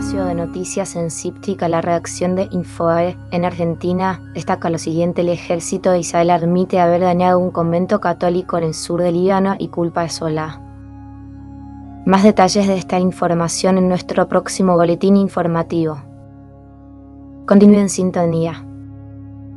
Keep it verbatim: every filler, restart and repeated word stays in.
espacio de noticias en Cíptica, la redacción de Infobae en Argentina destaca lo siguiente: el ejército de Israel admite haber dañado un convento católico en el sur de Líbano y culpa a Hezbolá. Más detalles de esta información en nuestro próximo boletín informativo. Continúe en sintonía.